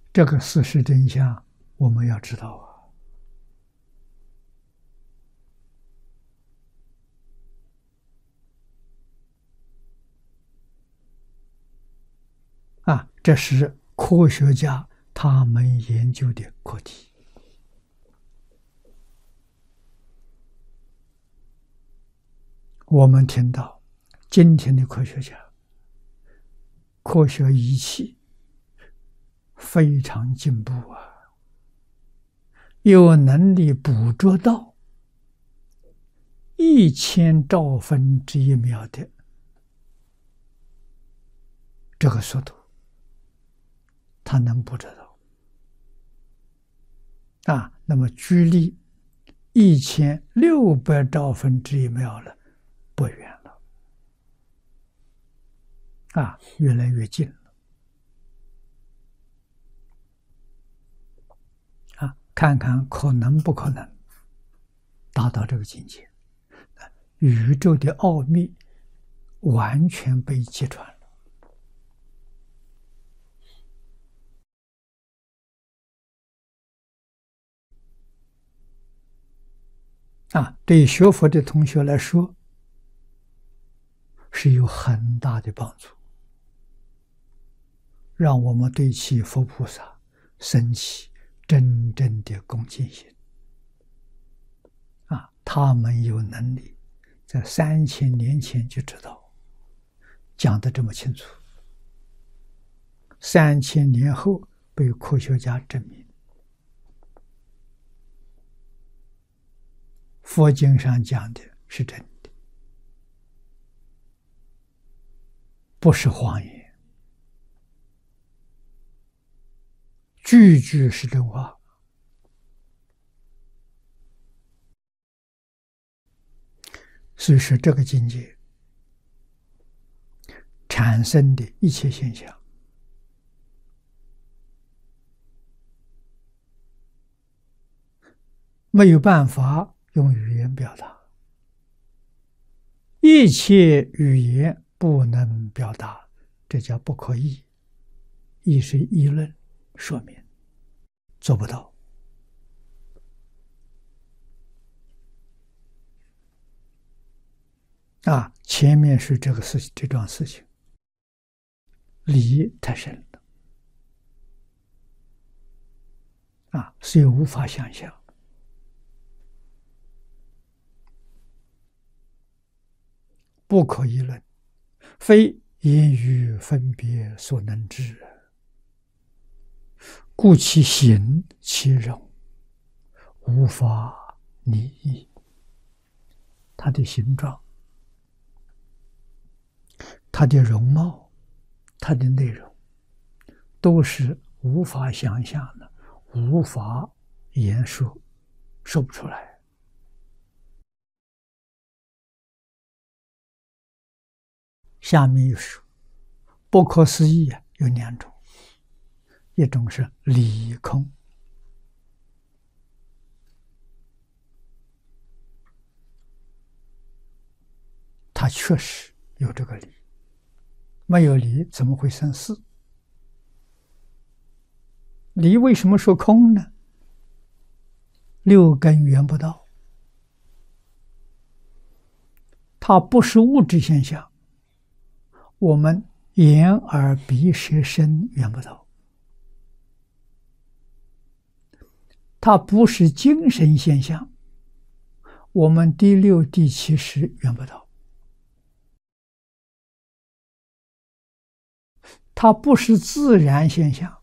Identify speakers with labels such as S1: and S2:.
S1: 这个事实真相我们要知道这是科学家他们研究的课题。我们听到今天的科学家，科学仪器非常进步有能力捕捉到1000兆分之一秒的这个速度，它能捕捉到那么距离1600兆分之一秒了，不远了越来越近了看看可能不可能达到这个境界。宇宙的奥秘完全被揭穿了对学佛的同学来说是有很大的帮助，让我们对其佛菩萨升起真正的恭敬心他们有能力在3000年前就知道，讲得这么清楚，3000年后被科学家证明，佛经上讲的是真的，不是谎言，句句是真话。所以说这个境界产生的一切现象，没有办法用语言表达，一切语言不能表达，这叫不可议。议是议论说明，做不到前面是这个事情，这桩事情理太深了所以无法想象，不可议论，非言语分别所能知，故其形其容，无法拟议。它的形状，它的容貌，它的内容，都是无法想象的，无法言说，说不出来。下面又说，不可思议有2种，一种是理空，它确实有这个理，没有理怎么会生事？理为什么说空呢？6根缘不到，它不是物质现象，我们眼耳鼻舌身缘不到，它不是精神现象，我们第6、第7识缘不到，它不是自然现象，